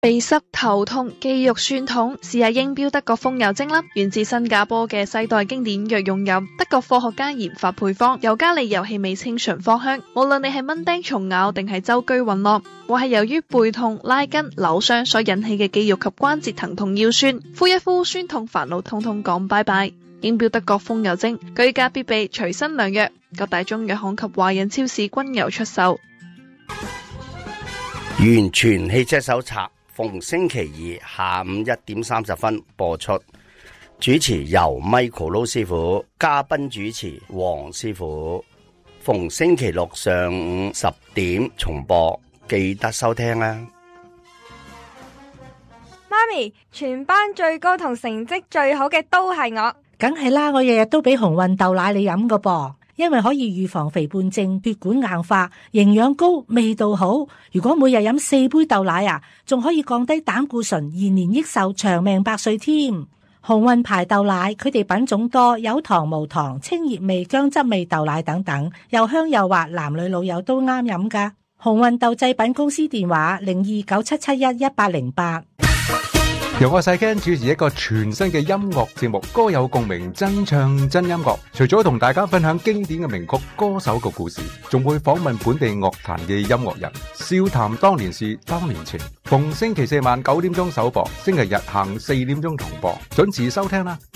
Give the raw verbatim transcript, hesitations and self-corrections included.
鼻塞、頭痛、肌肉酸痛，試下英標德國風油精啦。源自新加坡嘅世代經典藥用油，德國科學家研發配方，尤加利油氣味清純芳香。無論你係蚊叮蟲咬定係舟車運樂，或係由於背痛、拉筋、扭傷所引起嘅肌肉及關節疼痛腰酸，敷一敷酸痛煩惱通通講拜拜。英標德國風油精，居家必備隨身良藥，各大中藥行及華人超市均有出售。 完全汽車手冊逢星期二下午一點三十分播出，主持由 Michael 盧師傅，嘉賓主持黃師傅。逢星期六上午十點重播，記得收聽啦。 媽咪，全班最高同成績最好嘅都係我。 梗係啦，我日日都俾紅運豆奶你飲㗎噃。因為可以預防肥胖症、血管硬化，營養高，味道好。如果每日飲四杯豆奶啊，仲可以降低膽固醇，延年益壽，長命百歲添。鴻運牌豆奶，佢哋品種多，有糖無糖、清熱味、薑汁味豆奶等等，又香又滑，男女老幼都啱飲噶。鴻運豆製品公司電話零二九七七一一八零八。 由我細 Ken 主持一個全新嘅音樂節目，歌有共鳴，真唱真音樂。除咗同大家分享經典嘅名曲、歌手嘅故事，仲會訪問本地樂壇嘅音樂人，笑談當年事、當年情。逢星期四晚九點鐘首播，星期日下午四點鐘重播，準時收聽啦。